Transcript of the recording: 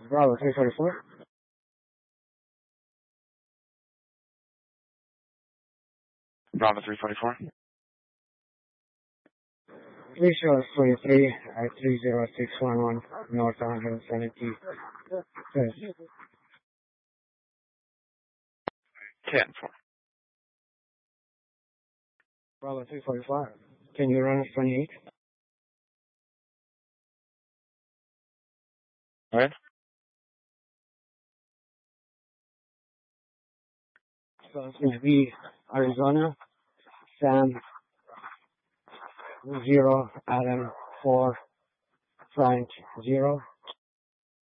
Bravo 344. Bravo 344. Please show us 23 at 30611 North 170. 10-4. Bravo 345. Can you run us 28? Right? So it's going to be Arizona, Sam 0, Adam 4, Frank 0.